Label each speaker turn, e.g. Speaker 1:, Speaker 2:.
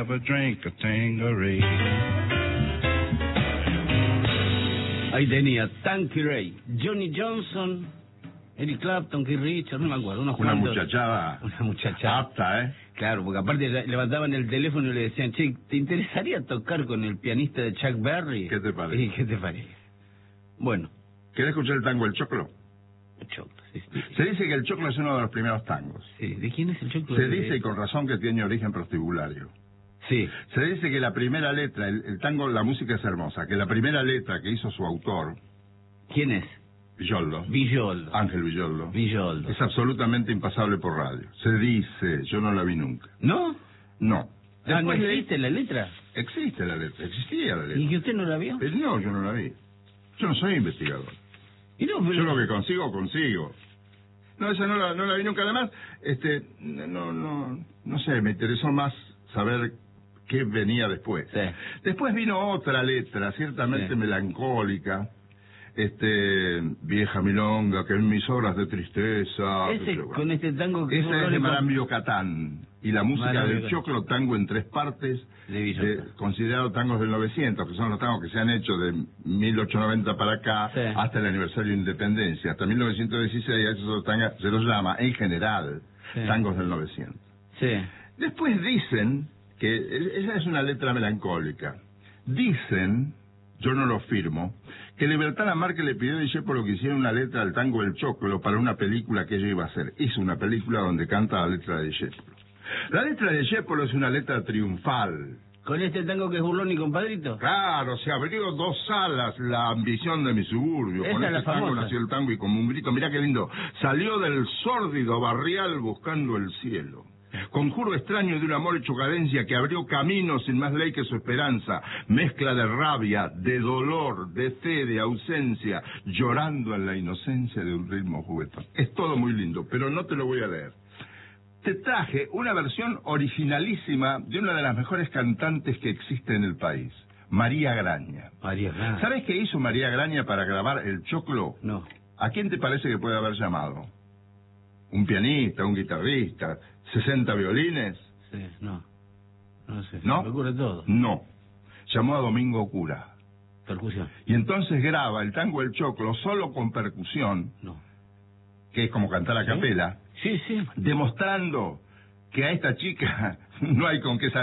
Speaker 1: have a drink of Tanqueray.
Speaker 2: Ahí tenía Tanqueray, Johnny Johnson, Eric Clapton, Keith Richards, no me acuerdo, unos
Speaker 1: Una
Speaker 2: cuantos.
Speaker 1: muchachada
Speaker 2: Una muchachada.
Speaker 1: apta, ¿eh?
Speaker 2: Claro, porque aparte levantaban el teléfono y le decían, che, ¿te interesaría tocar con el pianista de Chuck Berry?
Speaker 1: ¿Qué te parece?
Speaker 2: Sí, ¿qué te parece? Bueno.
Speaker 1: ¿Querés escuchar el tango El Choclo?
Speaker 2: El Choclo, sí, sí.
Speaker 1: Se dice que el Choclo es uno de los primeros tangos.
Speaker 2: Sí, ¿de quién es el Choclo?
Speaker 1: Se dice, y con razón, que tiene origen prostibulario.
Speaker 2: Sí.
Speaker 1: Se dice que la primera letra, el tango, la música es hermosa, que la primera letra que hizo su autor,
Speaker 2: ¿Quién es?
Speaker 1: Villoldo,
Speaker 2: Villoldo.
Speaker 1: Ángel Villoldo,
Speaker 2: Villoldo.
Speaker 1: es absolutamente impasable por radio. Se dice, yo no la vi nunca.
Speaker 2: ¿No?
Speaker 1: No.
Speaker 2: Ah, ¿no
Speaker 1: Después
Speaker 2: existe la letra?
Speaker 1: Existe la letra, existía la letra.
Speaker 2: ¿Y que usted no la vio?
Speaker 1: No, yo no la vi. Yo no soy investigador.
Speaker 2: Y no, pero...
Speaker 1: Yo lo que consigo. No, esa no la vi nunca. Además, no sé, me interesó más saber qué venía después.
Speaker 2: Sí.
Speaker 1: Después vino otra letra, ciertamente
Speaker 2: Sí.
Speaker 1: melancólica, vieja milonga, que en mis horas de tristeza...
Speaker 2: Ese con este tango que...
Speaker 1: Esa es de Marambio Catán, y la música
Speaker 2: Marambio
Speaker 1: del
Speaker 2: Catán.
Speaker 1: Choclo, tango en tres partes,
Speaker 2: De Villoldo.
Speaker 1: considerado tangos del 900, que son los tangos que se han hecho de 1890 para acá,
Speaker 2: Sí.
Speaker 1: hasta el aniversario de Independencia, hasta 1916, a esos tangos se los llama, en general,
Speaker 2: Sí.
Speaker 1: tangos del 900.
Speaker 2: Sí.
Speaker 1: Después dicen, que esa es una letra melancólica, dicen, yo no lo firmo, que Libertad Lamarque le pidió a Discépolo que hiciera una letra al tango del Choclo para una película que ella iba a hacer. Hizo una película donde canta la letra de Discépolo. La letra de Discépolo es una letra triunfal.
Speaker 2: ¿Con este tango que es burlón y compadrito?
Speaker 1: Claro, se abrió dos alas la ambición de mi suburbio.
Speaker 2: Esa
Speaker 1: Con
Speaker 2: es la
Speaker 1: este tango
Speaker 2: famosa.
Speaker 1: nació el tango y como un grito, mirá qué lindo, salió del sórdido barrial buscando el cielo. Conjuro extraño de un amor hecho cadencia que abrió camino sin más ley que su esperanza. Mezcla de rabia, de dolor, de fe, de ausencia, llorando en la inocencia de un ritmo juguetón. Es todo muy lindo, pero no te lo voy a leer. Te traje una versión originalísima de una de las mejores cantantes que existe en el país, María Graña.
Speaker 2: María Graña.
Speaker 1: ¿Sabes qué hizo María Graña para grabar El Choclo?
Speaker 2: No.
Speaker 1: ¿A quién te parece que puede haber llamado? ¿Un pianista, un guitarrista, 60 violines?
Speaker 2: Sí, no. No sé.
Speaker 1: ¿No?
Speaker 2: Me ocurre todo.
Speaker 1: No. Llamó a Domingo Cura.
Speaker 2: Percusión.
Speaker 1: Y entonces graba el tango El Choclo solo con percusión,
Speaker 2: No.
Speaker 1: que es como cantar a
Speaker 2: ¿Sí?
Speaker 1: capela,
Speaker 2: Sí, sí.
Speaker 1: demostrando que a esta chica no hay con qué salir.